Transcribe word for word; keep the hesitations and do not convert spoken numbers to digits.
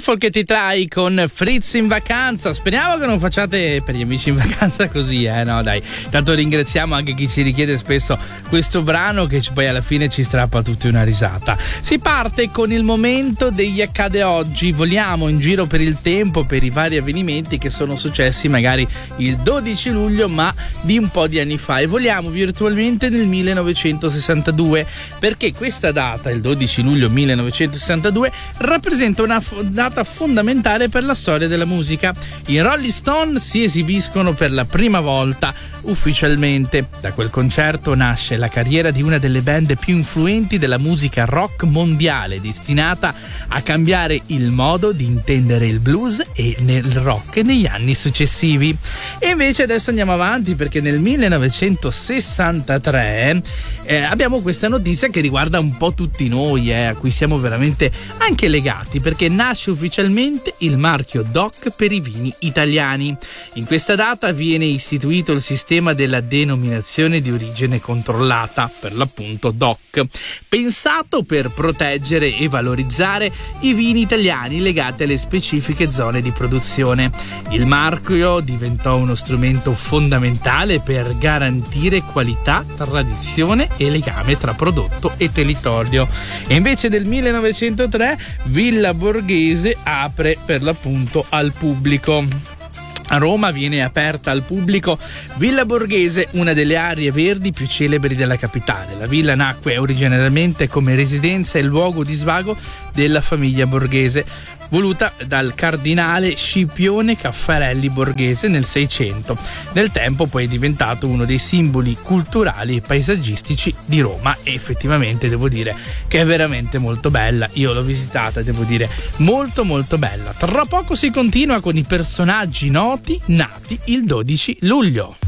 Folk e Titrai con Fritz in vacanza. Speriamo che non facciate per gli amici in vacanza così, eh no dai. Tanto ringraziamo anche chi ci richiede spesso questo brano, che poi alla fine ci strappa tutti una risata. Si parte con il momento degli accade oggi. Voliamo in giro per il tempo, per i vari avvenimenti che sono successi magari il dodici luglio, ma di un po' di anni fa, e voliamo virtualmente nel millenovecentosessantadue, perché questa data, il dodici luglio millenovecentosessantadue, rappresenta una data fondamentale per la storia della musica. I Rolling Stone si esibiscono per la prima volta ufficialmente. Da quel concerto nasce la carriera di una delle band più influenti della musica rock mondiale, destinata a cambiare il modo di intendere il blues e nel rock negli anni successivi. E invece adesso andiamo avanti, perché nel millenovecentosessantatré eh, abbiamo questa notizia che riguarda un po' tutti noi, eh, a cui siamo veramente anche legati, perché nasce ufficialmente il marchio DOC per i vini italiani. In questa data viene istituito il sistema della denominazione di origine controllata, per l'appunto DOC, pensato per proteggere e valorizzare i vini italiani legati alle specifiche zone di produzione. Il marchio diventò uno strumento fondamentale per garantire qualità, tradizione e legame tra prodotto e territorio. E invece del millenovecentotre Villa Borghese apre per l'appunto al pubblico. A Roma viene aperta al pubblico Villa Borghese, una delle aree verdi più celebri della capitale. La villa nacque originariamente come residenza e luogo di svago della famiglia Borghese, voluta dal cardinale Scipione Caffarelli Borghese nel Seicento. Nel tempo poi è diventato uno dei simboli culturali e paesaggistici di Roma, e effettivamente devo dire che è veramente molto bella. Io l'ho visitata e devo dire molto molto bella. Tra poco si continua con i personaggi noti nati il dodici luglio.